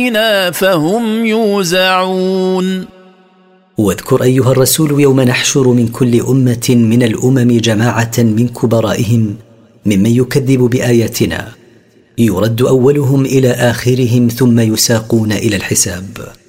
فهم يوزعون. واذكر أيها الرسول يوم نحشر من كل أمة من الأمم جماعة من كبرائهم ممن يكذب بآياتنا، يرد أولهم إلى آخرهم ثم يساقون إلى الحساب.